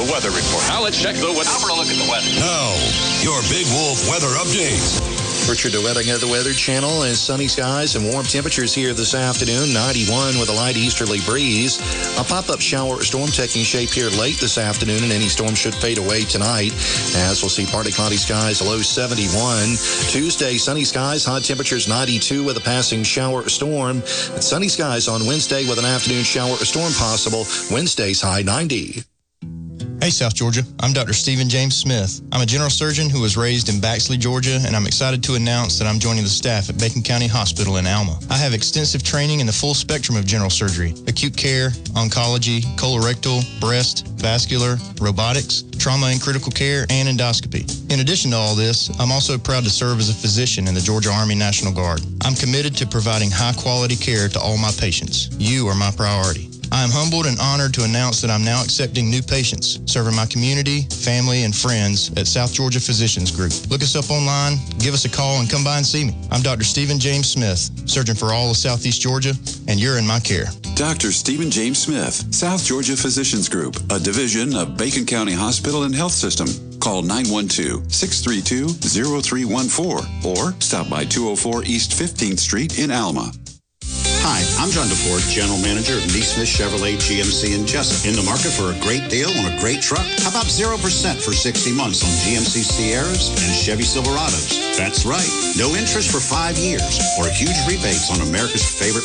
weather report. Now let's check the weather. How about a look at the weather? Now, your Big Wolf weather update. Richard DeWetting of the Weather Channel, and sunny skies and warm temperatures here this afternoon. 91 with a light easterly breeze. A pop-up shower or storm taking shape here late this afternoon, and any storm should fade away tonight, as we'll see partly cloudy skies, low 71. Tuesday, sunny skies, high temperatures 92 with a passing shower or storm. And sunny skies on Wednesday with an afternoon shower or storm possible. Wednesday's high 90. Hey, South Georgia. I'm Dr. Stephen James Smith. I'm a general surgeon who was raised in Baxley, Georgia, and I'm excited to announce that I'm joining the staff at Bacon County Hospital in Alma. I have extensive training in the full spectrum of general surgery: acute care, oncology, colorectal, breast, vascular, robotics, trauma and critical care, and endoscopy. In addition to all this, I'm also proud to serve as a physician in the Georgia Army National Guard. I'm committed to providing high-quality care to all my patients. You are my priority. I am humbled and honored to announce that I'm now accepting new patients, serving my community, family, and friends at South Georgia Physicians Group. Look us up online, give us a call, and come by and see me. I'm Dr. Stephen James Smith, surgeon for all of Southeast Georgia, and you're in my care. Dr. Stephen James Smith, South Georgia Physicians Group, a division of Bacon County Hospital and Health System. Call 912-632-0314 or stop by 204 East 15th Street in Alma. Hi, I'm John DeFord, General Manager of Neesmith Chevrolet GMC in Jessup. In the market for a great deal on a great truck? How about 0% for 60 months on GMC Sierras and Chevy Silverados? That's right. No interest for 5 years or huge rebates on America's favorite